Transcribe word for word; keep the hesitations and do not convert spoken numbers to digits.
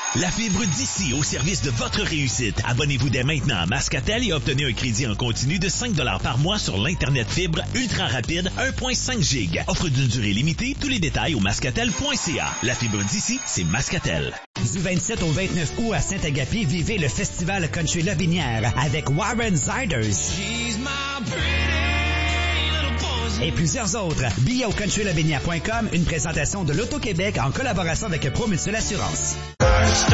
La fibre d'ici au service de votre réussite. Abonnez-vous dès maintenant à Mascatel et obtenez un crédit en continu de cinq dollars par mois sur l'Internet fibre ultra rapide un virgule cinq giga. Offre d'une durée limitée. Tous les détails au mascatel point c a. La fibre d'ici, c'est Mascatel. Du vingt-sept au vingt-neuf août à Saint-Agapi, vivez le festival Country Lobinière avec Warren Ziders et plusieurs autres. Billets au country lobinière point com, une présentation de l'Auto-Québec en collaboration avec Promutuelle Assurance.